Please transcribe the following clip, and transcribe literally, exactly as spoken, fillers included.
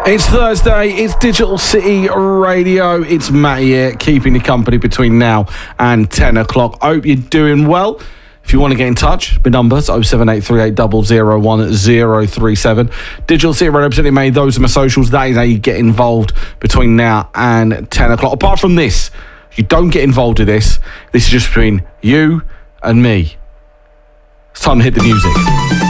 It's Thursday, it's Digital City Radio, it's Matty here, keeping you company between now and ten o'clock. I hope you're doing well. If you want to get in touch, my number's oh seven eight three eight zero zero one zero three seven. Digital City Radio representing me, those are my socials. That is how you get involved between now and ten o'clock. Apart from this, you don't get involved with this. This is just between you and me. It's time to hit the music.